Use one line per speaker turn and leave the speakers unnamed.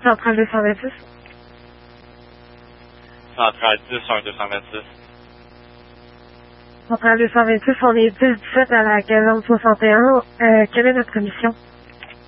Centrale 226.
Centrale 10-1-226.
Centrale 226, on est 10-17 à la caserne 61. Quelle est notre commission?